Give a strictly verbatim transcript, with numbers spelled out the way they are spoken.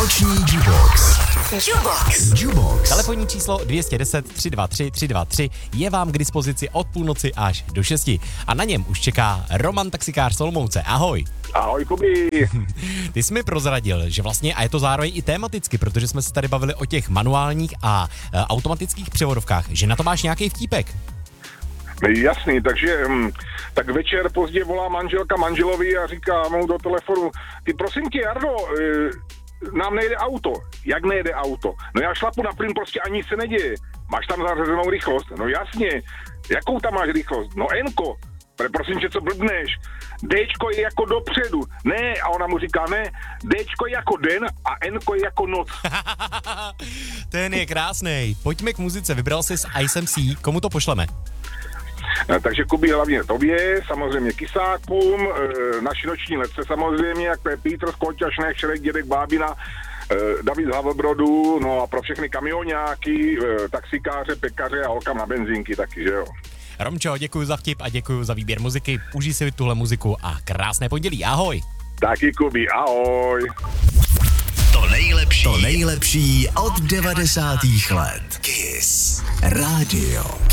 Noční Jubox. Jubox. Jubox. Telefonní číslo dvě deset tři dva tři tři dva tři je vám k dispozici od půlnoci až do šesti. A na něm už čeká Roman, taxikář z Olomouce. Ahoj. Ahoj, Kubi. Ty jsi mi prozradil, že vlastně, a je to zároveň i tematicky, protože jsme se tady bavili o těch manuálních a e, automatických převodovkách, že na to máš nějaký vtípek. Jasný, takže hm, tak večer pozdě volá manželka manželovi a říká mu do telefonu, ty prosím tě, Jardo, e, nám nejde auto. Jak nejde auto? No já šlapu na plyn, prostě ani se neděje. Máš tam zařazenou rychlost? No jasně. Jakou tam máš rychlost? No N-ko. Pre, prosím tě, co blbneš? Dčko je jako dopředu. Ne, a ona mu říká, ne, Dčko je jako den a Nko je jako noc. Ten je krásnej. Pojďme k muzice. Vybral jsi z Ice M C. Komu to pošleme? Takže Kubi, hlavně tobě, samozřejmě Kysákům, naši noční letce samozřejmě, jako je Pítr z Kolťašnek, Šrek, Dědek, Bábina, David z Havlbrodu, no a pro všechny kamionáky, taxikáře, pekaře a holkám na benzínky taky, že jo. Romčo, děkuji za vtip a děkuji za výběr muziky. Užij si tuhle muziku a krásné pondělí. Ahoj. Taky Kubi, ahoj. To nejlepší, to nejlepší od devadesátých let. Kiss Radio.